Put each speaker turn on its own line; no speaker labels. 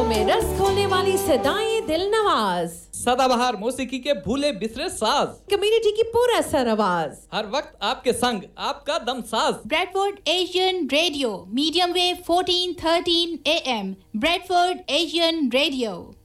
दिलों में रस खोलने वाली सदाएं दिल नवाज,
सदाबहार मौसीकी के भूले बिसरे साज,
कम्युनिटी की पूरा सर आवाज,
हर वक्त आपके संग आपका दम साज।
Bradford Asian radio, medium wave 1413 AM, Bradford Asian radio.